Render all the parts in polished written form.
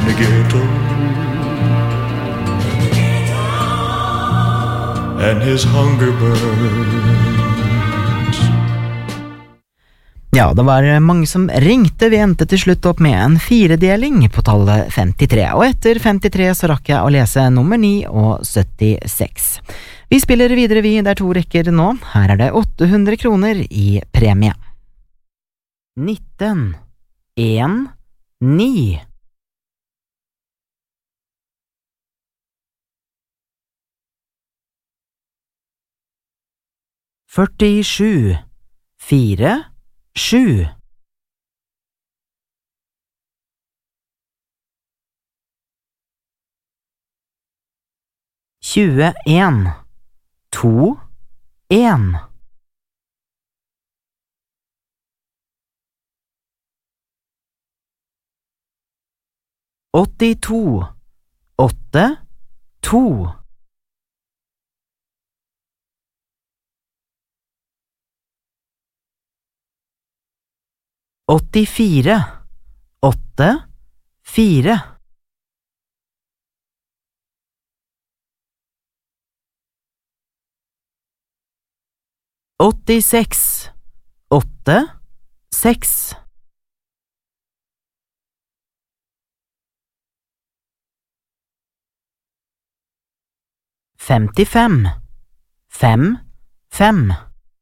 the ghetto, and his hunger burns. Ja, det var mange som ringte. Vi endte til slutt opp med en 4-deling på tallet 53, og etter 53 så rakk jeg å lese nummer 9 og 76. Vi spiller videre det er 2 rekker nå. Her er det 800 kroner i premie. 19 1 9 47 4 7 21 2 1 82 8 2 84 8 4 86 8 6 55 5 5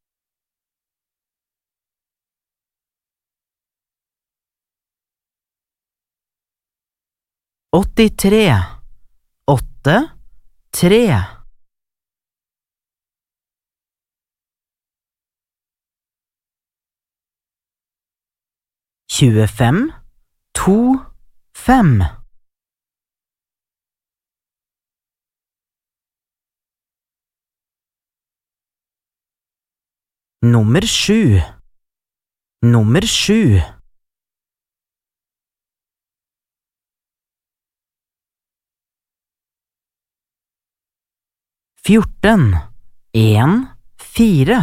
83 8 3 25 2 5 Nummer 7 Nummer 7 14 1 4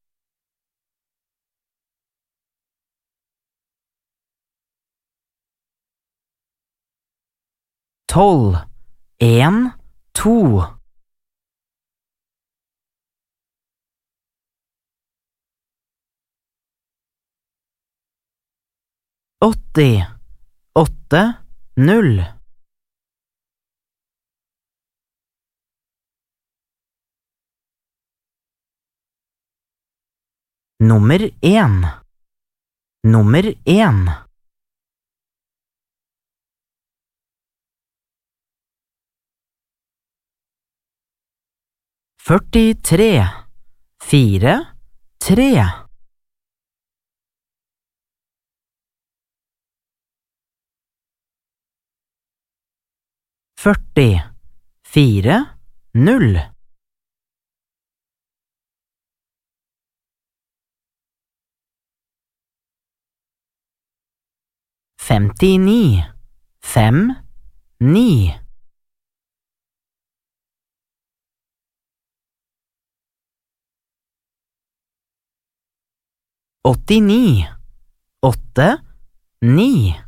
12 1 2 80 8 0 Nummer 1 Nummer 1 43 4 3 40 4 0 59 5 9 89 8 9